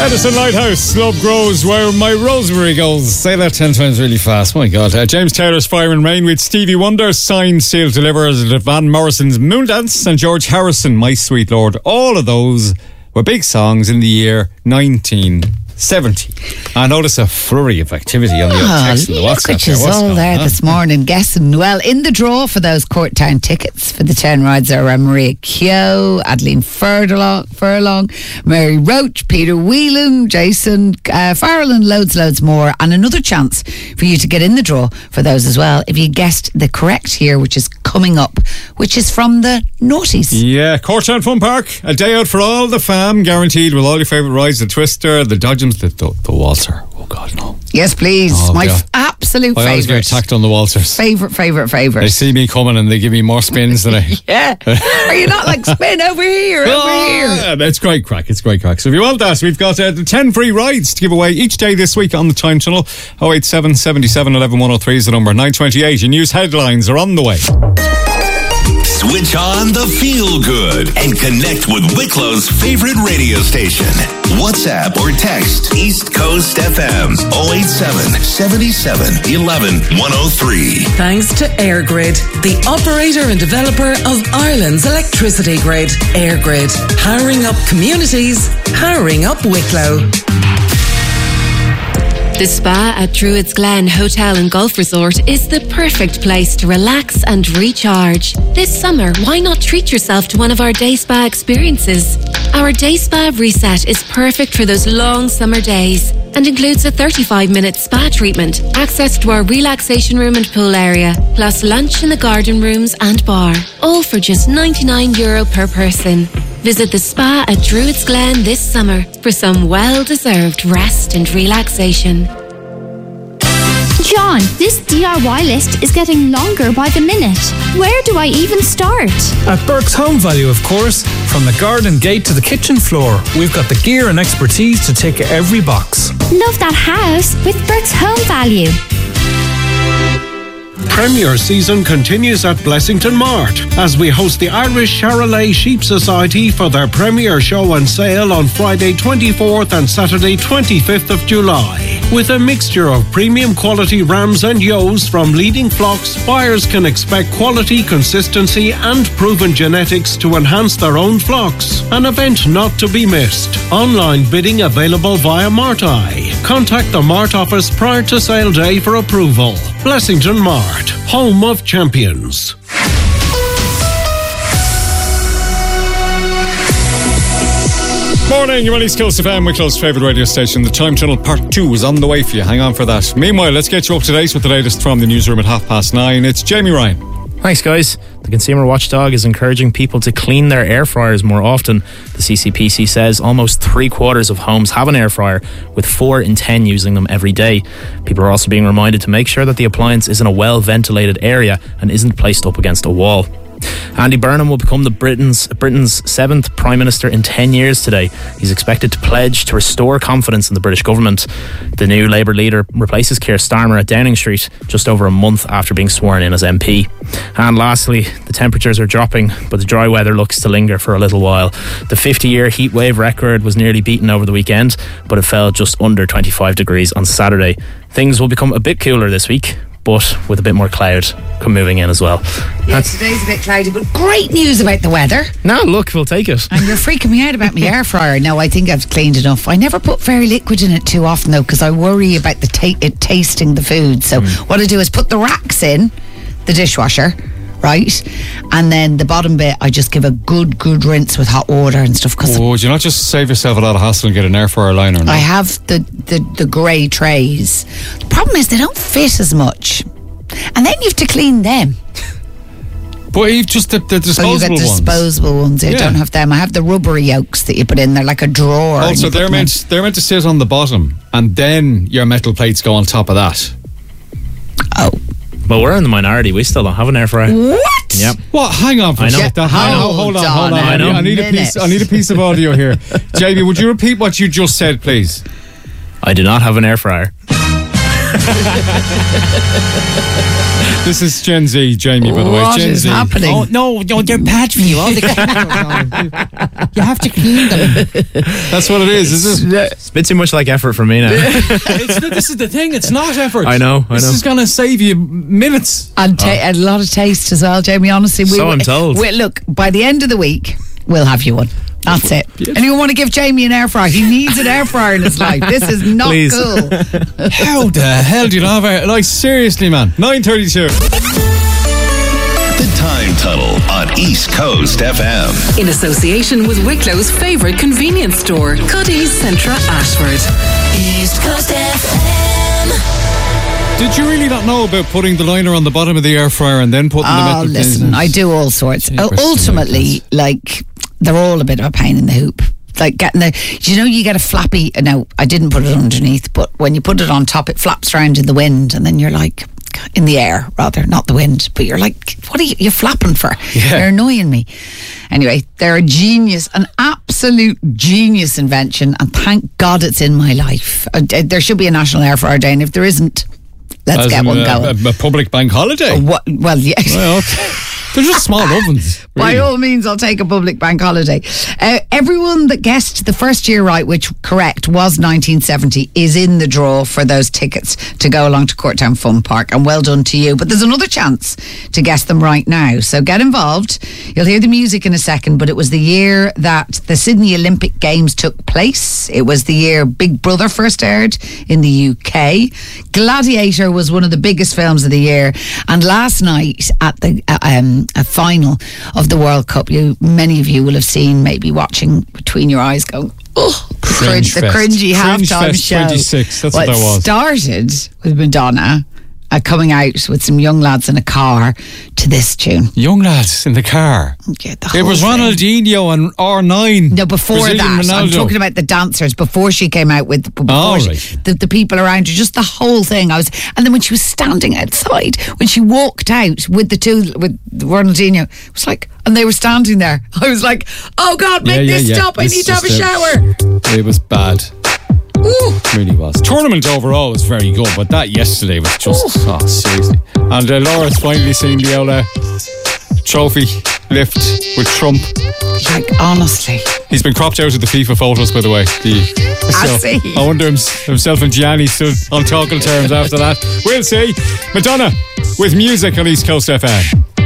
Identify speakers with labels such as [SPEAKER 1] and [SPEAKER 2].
[SPEAKER 1] Edison Lighthouse, love grows where my rosemary goes. Say that 10 times really fast. My God. James Taylor's Fire and Rain with Stevie Wonder, Signed, Sealed, Delivered, Van Morrison's Moondance, and George Harrison, My Sweet Lord. All of those were big songs in the year 1970. I notice a flurry of activity on the text and the WhatsApp.
[SPEAKER 2] Look at you all there this morning guessing. Well, in the draw for those Courtown tickets for the 10 rides are Maria Keogh, Adeline Furlong, Mary Roach, Peter Whelan, Jason Farrell, and loads more. And another chance for you to get in the draw for those as well if you guessed the correct year, which is coming up, which is from the noughties.
[SPEAKER 1] Yeah, Courtown Fun Park, a day out for all the fam, guaranteed, with all your favourite rides, the Twister, the Dodgems, the Waltzer. Oh God, no.
[SPEAKER 2] Yes, please. My absolute favourite.
[SPEAKER 1] I always get attacked on the Waltzers.
[SPEAKER 2] Favourite.
[SPEAKER 1] They see me coming and they give me more spins than I...
[SPEAKER 2] Yeah. Are you not like, spin over here, here?
[SPEAKER 1] Yeah, it's great crack. So if you want that, we've got the 10 free rides to give away each day this week on the Time Tunnel. 087 77 11 103 is the number. 9:28. Your news headlines are on the way.
[SPEAKER 3] Switch on the feel good and connect with Wicklow's favorite radio station. WhatsApp or text East Coast FM 087 77 11 103.
[SPEAKER 4] Thanks to AirGrid, the operator and developer of Ireland's electricity grid. AirGrid, powering up communities, powering up Wicklow.
[SPEAKER 5] The spa at Druids Glen Hotel and Golf Resort is the perfect place to relax and recharge. This summer, why not treat yourself to one of our day spa experiences? Our day spa reset is perfect for those long summer days and includes a 35-minute spa treatment, access to our relaxation room and pool area, plus lunch in the garden rooms and bar, all for just €99 per person. Visit the spa at Druids Glen this summer for some well-deserved rest and relaxation.
[SPEAKER 6] John, this DIY list is getting longer by the minute. Where do I even start?
[SPEAKER 7] At Burke's Home Value, of course. From the garden gate to the kitchen floor, we've got the gear and expertise to tick every box.
[SPEAKER 6] Love that house with Burke's Home Value.
[SPEAKER 8] Premier season continues at Blessington Mart as we host the Irish Charolais Sheep Society for their Premier show and sale on Friday 24th and Saturday 25th of July. With a mixture of premium quality rams and ewes from leading flocks, buyers can expect quality, consistency and proven genetics to enhance their own flocks. An event not to be missed. Online bidding available via Marti. Contact the Mart office prior to sale day for approval. Blessington Mart, home of champions.
[SPEAKER 1] Morning, you're on East Coast FM, Wicklow's favourite radio station. The Time Tunnel Part 2 is on the way for you. Hang on for that. Meanwhile, let's get you up to date with the latest from the newsroom at 9:30. It's Jamie Ryan.
[SPEAKER 9] Thanks, guys. The Consumer Watchdog is encouraging people to clean their air fryers more often. The CCPC says almost 3/4 of homes have an air fryer, with 4 in 10 using them every day. People are also being reminded to make sure that the appliance is in a well-ventilated area and isn't placed up against a wall. Andy Burnham will become Britain's 7th Prime Minister in 10 years today. He's expected to pledge to restore confidence in the British government. The new Labour leader replaces Keir Starmer at Downing Street just over a month after being sworn in as MP. And lastly, the temperatures are dropping, but the dry weather looks to linger for a little while. The 50-year heat wave record was nearly beaten over the weekend, but it fell just under 25 degrees on Saturday. Things will become a bit cooler this week, but with a bit more cloud moving in as well.
[SPEAKER 2] Yeah, today's a bit cloudy, but great news about the weather.
[SPEAKER 9] No, look, we'll take it.
[SPEAKER 2] And you're freaking me out about my air fryer. No, I think I've cleaned enough. I never put very liquid in it too often, though, because I worry about it tasting the food. So what I do is put the racks in the dishwasher, right? And then the bottom bit, I just give a good rinse with hot water and stuff.
[SPEAKER 1] Would you not just save yourself a lot of hassle and get an air fryer liner? No?
[SPEAKER 2] I have the grey trays. The problem is they don't fit as much. And then you have to clean them.
[SPEAKER 1] But you've just the disposable ones.
[SPEAKER 2] Oh, you got disposable ones. I don't have them. I have the rubbery yolks that you put in there like a drawer.
[SPEAKER 1] Also, they're meant to sit on the bottom, and then your metal plates go on top of that.
[SPEAKER 2] Oh.
[SPEAKER 9] Well, we're in the minority. We still don't have an air fryer.
[SPEAKER 2] What?
[SPEAKER 9] Yep.
[SPEAKER 1] What? Hang on for a second. Hold on. I need a piece of audio here. JB, would you repeat what you just said, please?
[SPEAKER 9] I do not have an air fryer.
[SPEAKER 1] This is Gen Z, Jamie, by the way.
[SPEAKER 2] What
[SPEAKER 1] Gen
[SPEAKER 2] is
[SPEAKER 1] Z.
[SPEAKER 2] happening?
[SPEAKER 10] Oh, no, they're bad for you. All the chemicals. You have to clean them.
[SPEAKER 1] That's what it is it?
[SPEAKER 9] It's a bit too much like effort for me now.
[SPEAKER 1] This is the thing. It's not effort.
[SPEAKER 9] I know.
[SPEAKER 1] This is going to save you minutes.
[SPEAKER 2] And a lot of taste as well, Jamie, honestly.
[SPEAKER 9] So I'm told.
[SPEAKER 2] Look, by the end of the week, we'll have you one. That's it. Anyone want to give Jamie an air fryer? He needs an air fryer in his life. This is not
[SPEAKER 9] Please.
[SPEAKER 2] cool.
[SPEAKER 1] How the hell do you not have like, seriously, man. 9:32.
[SPEAKER 3] The Time Tunnel on East Coast FM.
[SPEAKER 4] In association with Wicklow's favourite convenience store, Cuddy's Centra Ashford.
[SPEAKER 11] East Coast FM.
[SPEAKER 1] Did you really not know about putting the liner on the bottom of the air fryer and then putting the metal pins
[SPEAKER 2] listen,
[SPEAKER 1] in?
[SPEAKER 2] I do all sorts. Ultimately, like, they're all a bit of a pain in the hoop. Like getting you get a flappy. Now, I didn't put it underneath, but when you put it on top, it flaps around in the wind, and then you're like, in the air, rather, not the wind. But you're like, what are you flapping for?
[SPEAKER 1] Yeah.
[SPEAKER 2] You're annoying me. Anyway, they're a genius, an absolute genius invention, and thank God it's in my life. There should be a National Air Fryer Day, and if there isn't, let's get one going.
[SPEAKER 1] A public bank holiday?
[SPEAKER 2] Well, yeah.
[SPEAKER 1] Well, they're just small ovens. Really.
[SPEAKER 2] By all means, I'll take a public bank holiday. Everyone that guessed the first year right, which correct was 1970, is in the draw for those tickets to go along to Courtown Fun Park, and well done to you. But there's another chance to guess them right now, so get involved. You'll hear the music in a second, but it was the year that the Sydney Olympic Games took place. It was the year Big Brother first aired in the UK. Gladiator was one of the biggest films of the year, and last night at the a final of the World Cup, many of you will have seen, maybe watching between your eyes, going, oh, the cringy halftime show.
[SPEAKER 1] 26, that's what that was.
[SPEAKER 2] It started with Madonna coming out with some young lads in a car to this tune.
[SPEAKER 1] Young lads in the car.
[SPEAKER 2] Yeah,
[SPEAKER 1] it was Ronaldinho and R9.
[SPEAKER 2] No, before
[SPEAKER 1] Brazilian
[SPEAKER 2] that,
[SPEAKER 1] Ronaldo.
[SPEAKER 2] I'm talking about the dancers. Before she came out with the people around her, just the whole thing. And then when she was standing outside, when she walked out with with Ronaldinho, it was like, and they were standing there. I was like, oh God, make this stop! I need to have a shower.
[SPEAKER 1] It was bad. It really was. Tournament overall was very good, but that yesterday was just seriously. And Laura's finally seen the old trophy lift with Trump.
[SPEAKER 2] Like, honestly,
[SPEAKER 1] he's been cropped out of the FIFA photos, by the way. I wonder himself and Gianni stood on talking terms after that. We'll see. Madonna with music on East Coast FM.